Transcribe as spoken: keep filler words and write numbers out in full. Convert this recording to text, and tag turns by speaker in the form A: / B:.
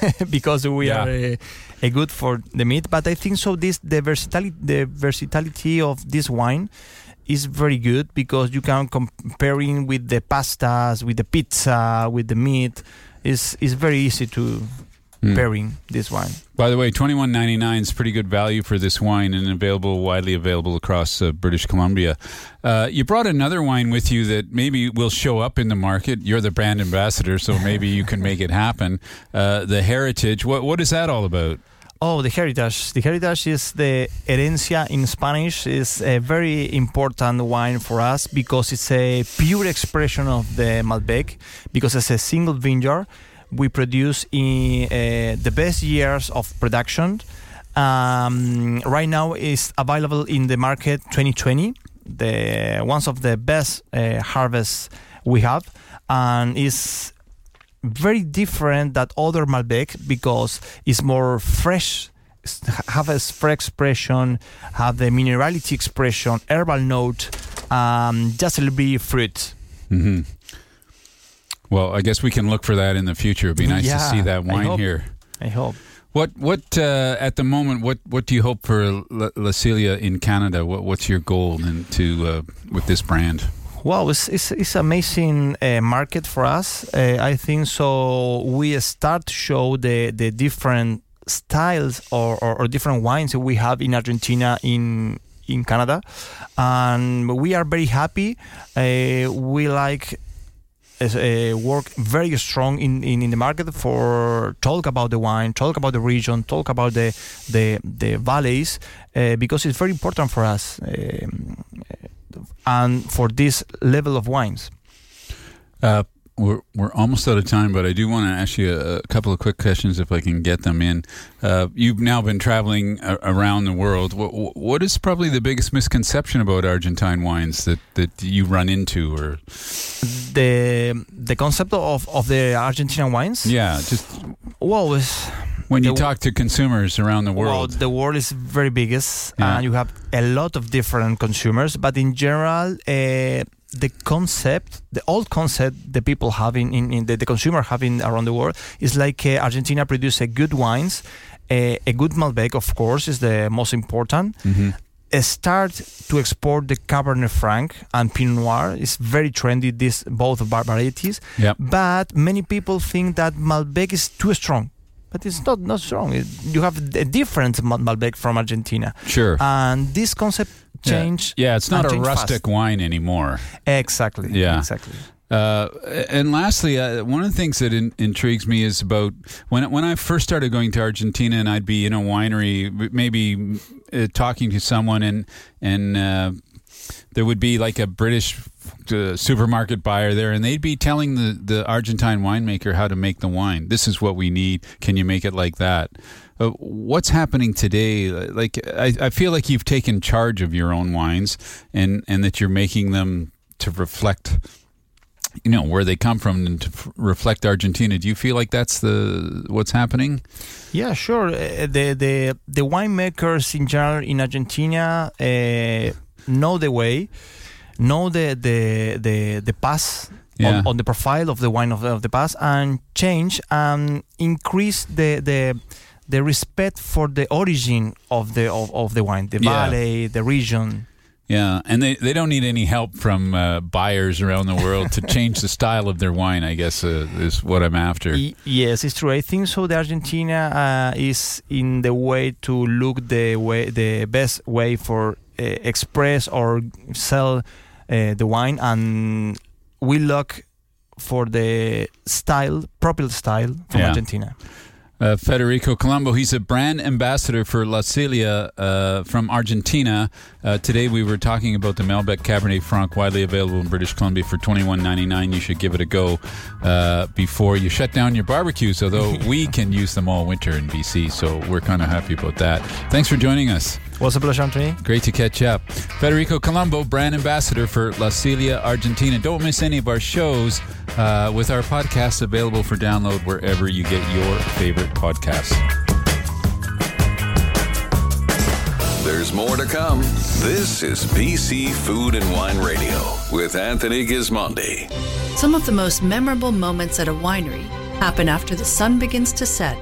A: because we
B: Yeah.
A: are uh, uh, good for the meat. But I think so. This the versatility, the versatility of this wine is very good because you can comparing with the pastas, with the pizza, with the meat. Is is very easy to
B: Mm.
A: pairing this wine.
B: By the way, twenty-one ninety-nine is pretty good value for this wine and available, widely available across uh, British Columbia. Uh, you brought another wine with you that maybe will show up in the market. You're the brand ambassador, so maybe you can make it happen. Uh, the Heritage, what what is that all about?
A: Oh, the Heritage. The Heritage is the herencia in Spanish. Is a very important wine for us because it's a pure expression of the Malbec, because it's a single vineyard. We produce in uh, the best years of production. Um, right now is available in the market twenty twenty. The one of the best uh, harvests we have, and is very different than other Malbec because it's more fresh, have a fresh expression, have the minerality expression, herbal note, um, just a little bit fruit.
B: Mm-hmm. Well, I guess we can look for that in the future. It'd be nice
A: Yeah,
B: to see that
A: I
B: wine
A: hope.
B: here.
A: I hope.
B: What what uh, at the moment? What what do you hope for La, La Celia in Canada? What what's your goal and to uh, with this brand?
A: Wow, it's it's, it's amazing uh, market for us. Uh, I think so. We start to show the the different styles or, or, or different wines that we have in Argentina in in Canada, and we are very happy. Uh, we like. Uh, work very strong in, in, in the market for talk about the wine, talk about the region, talk about the the, the valleys, uh, because it's very important for us um, and for this level of wines.
B: Uh, we're we're almost out of time, but I do want to ask you a, a couple of quick questions if I can get them in. Uh, you've now been traveling a, around the world. What, what is probably the biggest misconception about Argentine wines that, that you run into, or
A: the the concept of, of the Argentinian wines?
B: Yeah, just
A: well, it's,
B: when you
A: the,
B: talk to consumers around the world.
A: Well, the world is very biggest,
B: Yeah.
A: and you have a lot of different consumers. But in general, uh, the concept, the old concept the people have in, in, in the, the consumer having around the world is like uh, Argentina produce a good wines, uh, a good Malbec, of course, is the most important.
B: Mm-hmm.
A: Uh, start to export the Cabernet Franc and Pinot Noir. It's very trendy, this both var- varieties.
B: Yep.
A: But many people think that Malbec is too strong. But it's not not strong. It, you have a different Mal- Malbec from Argentina.
B: Sure.
A: And this concept change.
B: Yeah, yeah it's not
A: and
B: a
A: change
B: rustic
A: fast.
B: wine anymore.
A: Exactly.
B: Yeah.
A: Exactly.
B: Uh, and lastly, uh, one of the things that in, intrigues me is about when when I first started going to Argentina, and I'd be in a winery, maybe uh, talking to someone, and and uh, there would be like a British uh, supermarket buyer there, and they'd be telling the, the Argentine winemaker how to make the wine. This is what we need. Can you make it like that? Uh, what's happening today? Like I, I feel like you've taken charge of your own wines, and, and that you're making them to reflect, you know, where they come from and to f- reflect Argentina. Do you feel like that's the what's happening?
A: Yeah, sure. Uh, the the the winemakers in general in Argentina uh, know the way, know the the the, the past
B: Yeah.
A: on, on the profile of the wine of the, of the past, and change and increase the the the respect for the origin of the of, of the wine, the
B: Yeah.
A: valley, the region.
B: Yeah, and they, they don't need any help from uh, buyers around the world to change the style of their wine, I guess, uh, is what I'm after.
A: Y- yes, it's true. I think so. The Argentina uh, is in the way to look the way the best way for uh, express or sell uh, the wine, and we look for the style, proper style from
B: Yeah.
A: Argentina.
B: Uh, Federico Colombo, he's a brand ambassador for La Celia uh, from Argentina. Uh, today we were talking about the Malbec Cabernet Franc, widely available in British Columbia for twenty-one ninety-nine. You should give it a go uh, before you shut down your barbecues, although we can use them all winter in B C, so we're kind of happy about that. Thanks for joining us.
A: Was a pleasure, Anthony.
B: Great to catch up. Federico Colombo, brand ambassador for La Celia, Argentina. Don't miss any of our shows uh, with our podcasts available for download wherever you get your favorite podcasts.
C: There's more to come. This is B C Food and Wine Radio with Anthony Gismondi.
D: Some of the most memorable moments at a winery happen after the sun begins to set